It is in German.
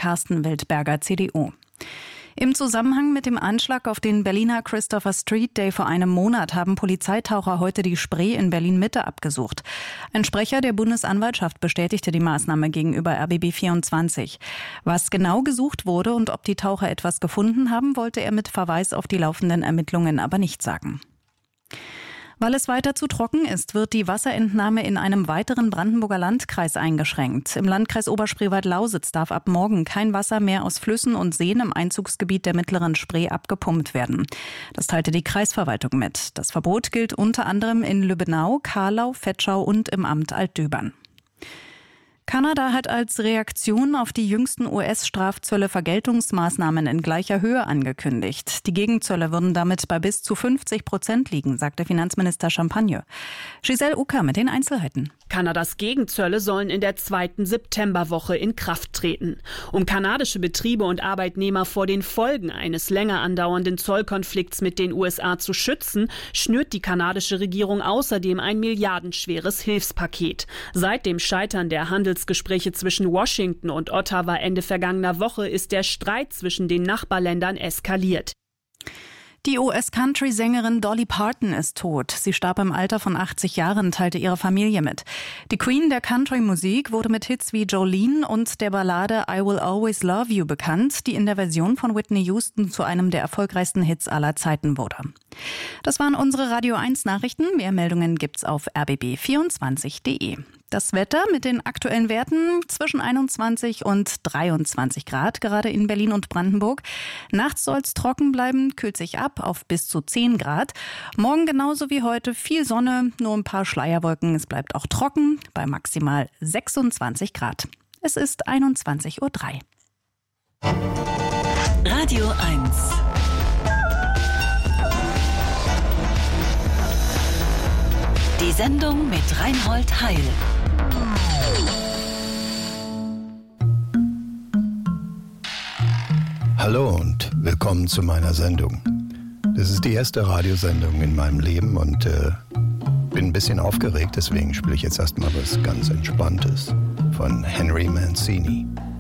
Carsten Wildberger, CDU. Im Zusammenhang mit dem Anschlag auf den Berliner Christopher Street Day vor einem Monat haben Polizeitaucher heute die Spree in Berlin-Mitte abgesucht. Ein Sprecher der Bundesanwaltschaft bestätigte die Maßnahme gegenüber RBB24. Was genau gesucht wurde und ob die Taucher etwas gefunden haben, wollte er mit Verweis auf die laufenden Ermittlungen aber nicht sagen. Weil es weiter zu trocken ist, wird die Wasserentnahme in einem weiteren Brandenburger Landkreis eingeschränkt. Im Landkreis Oberspreewald-Lausitz darf ab morgen kein Wasser mehr aus Flüssen und Seen im Einzugsgebiet der mittleren Spree abgepumpt werden. Das teilte die Kreisverwaltung mit. Das Verbot gilt unter anderem in Lübbenau, Carlau, Vetschau und im Amt Altdöbern. Kanada hat als Reaktion auf die jüngsten US-Strafzölle Vergeltungsmaßnahmen in gleicher Höhe angekündigt. Die Gegenzölle würden damit bei bis zu 50% liegen, sagte Finanzminister Champagne. Giselle Ucker mit den Einzelheiten. Kanadas Gegenzölle sollen in der 2. Septemberwoche in Kraft treten. Um kanadische Betriebe und Arbeitnehmer vor den Folgen eines länger andauernden Zollkonflikts mit den USA zu schützen, schnürt die kanadische Regierung außerdem ein milliardenschweres Hilfspaket. Seit dem Scheitern der Handelsgespräche zwischen Washington und Ottawa Ende vergangener Woche ist der Streit zwischen den Nachbarländern eskaliert. Die US-Country-Sängerin Dolly Parton ist tot. Sie starb im Alter von 80 Jahren, teilte ihre Familie mit. Die Queen der Country-Musik wurde mit Hits wie Jolene und der Ballade I Will Always Love You bekannt, die in der Version von Whitney Houston zu einem der erfolgreichsten Hits aller Zeiten wurde. Das waren unsere Radio 1 Nachrichten. Mehr Meldungen gibt's auf rbb24.de. Das Wetter mit den aktuellen Werten zwischen 21 und 23 Grad, gerade in Berlin und Brandenburg. Nachts soll es trocken bleiben, kühlt sich ab auf bis zu 10 Grad. Morgen genauso wie heute viel Sonne, nur ein paar Schleierwolken. Es bleibt auch trocken bei maximal 26 Grad. Es ist 21:03 Uhr. Radio 1. Die Sendung mit Reinhold Heil. Hallo und willkommen zu meiner Sendung. Das ist die erste Radiosendung in meinem Leben und bin ein bisschen aufgeregt, deswegen spiele ich jetzt erstmal was ganz Entspanntes von Henry Mancini.